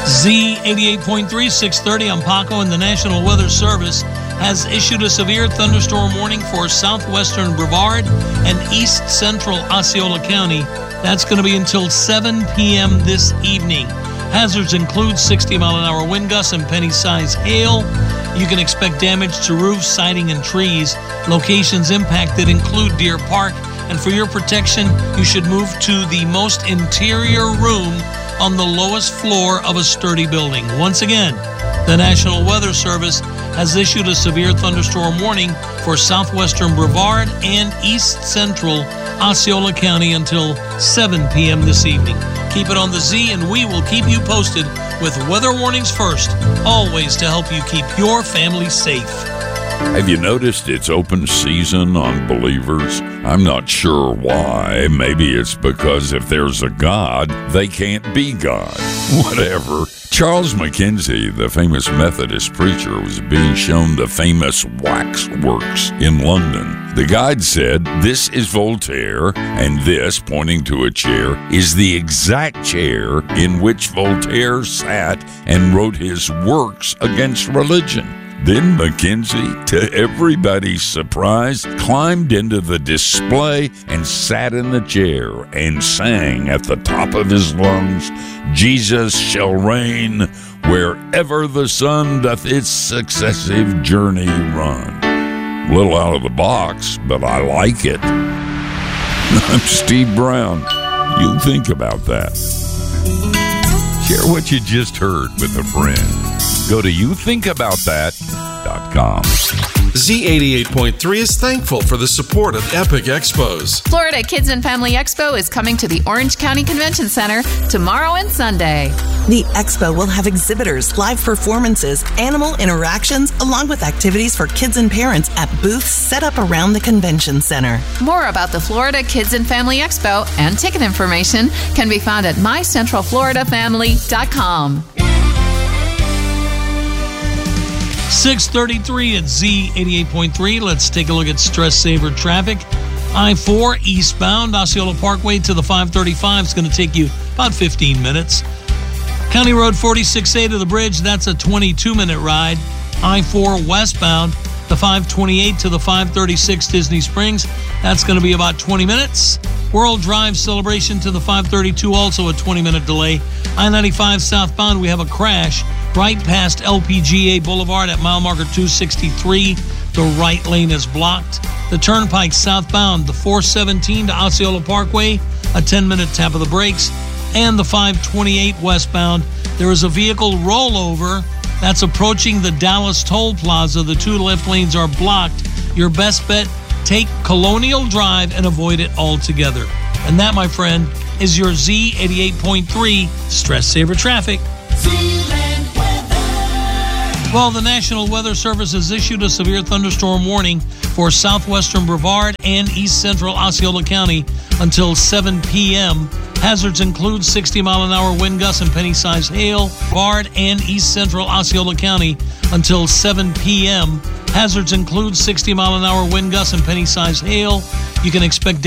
Z88.3, 630. I'm Paco, and the National Weather Service has issued a severe thunderstorm warning for southwestern Brevard and east central Osceola County. That's going to be until 7 p.m. this evening. Hazards include 60-mile-an-hour wind gusts and penny-sized hail. You can expect damage to roofs, siding, and trees. Locations impacted include Deer Park, and for your protection, you should move to the most interior room on the lowest floor of a sturdy building. Once again, the National Weather Service has issued a severe thunderstorm warning for southwestern Brevard and east central Osceola County until 7 p.m. this evening. Keep it on the Z, and we will keep you posted with weather warnings first, always to help you keep your family safe. Have you noticed it's open season on believers? I'm not sure why. Maybe it's because if there's a God, they can't be God. Whatever. Charles McKenzie, the famous Methodist preacher, was being shown the famous waxworks in London. The guide said, "This is Voltaire, and this," pointing to a chair, "is the exact chair in which Voltaire sat and wrote his works against religion." Then Mackenzie, to everybody's surprise, climbed into the display and sat in the chair and sang at the top of his lungs, "Jesus shall reign wherever the sun doth its successive journey run." A little out of the box, but I like it. I'm Steve Brown. You think about that. Share what you just heard with a friend. Go to youthinkaboutthat.com. Z88.3 is thankful for the support of Epic Expos. Florida Kids and Family Expo is coming to the Orange County Convention Center tomorrow and Sunday. The expo will have exhibitors, live performances, animal interactions, along with activities for kids and parents at booths set up around the convention center. More about the Florida Kids and Family Expo and ticket information can be found at mycentralfloridafamily.com. 633 at Z88.3. Let's take a look at stress saver traffic. I-4 eastbound Osceola Parkway to the 535 is going to take you about 15 minutes. County Road 46A to the bridge, that's a 22-minute ride. I-4 westbound, the 528 to the 536 Disney Springs, that's going to be about 20 minutes. World Drive Celebration to the 532, also a 20-minute delay. I-95 southbound, we have a crash right past LPGA Boulevard at mile marker 263. The right lane is blocked. The Turnpike southbound, the 417 to Osceola Parkway, a 10-minute tap of the brakes. And the 528 westbound, there is a vehicle rollover that's approaching the Dallas Toll Plaza. The two left lanes are blocked. Your best bet, take Colonial Drive and avoid it altogether. And that, my friend, is your Z88.3 Stress Saver Traffic. Well, the National Weather Service has issued a severe thunderstorm warning for southwestern Brevard and east central Osceola County until 7 p.m. Hazards include 60-mile-an-hour wind gusts and penny-sized hail. Brevard and east central Osceola County until 7 p.m. Hazards include 60-mile-an-hour wind gusts and penny-sized hail. You can expect